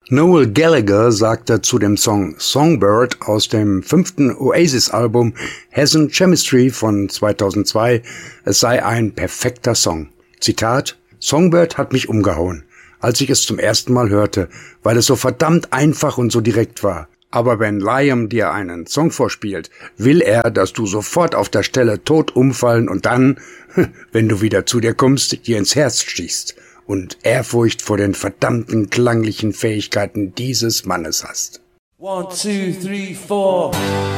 Noel Gallagher sagte zu dem Song Songbird aus dem 5. Oasis-Album Hasn't Chemistry von 2002, es sei ein perfekter Song. Zitat: Songbird hat mich umgehauen, als ich es zum ersten Mal hörte, weil es so verdammt einfach und so direkt war. Aber wenn Liam dir einen Song vorspielt, will er, dass du sofort auf der Stelle tot umfallen und dann, wenn du wieder zu dir kommst, dir ins Herz schießt und Ehrfurcht vor den verdammten klanglichen Fähigkeiten dieses Mannes hast. 1, 2, 3, 4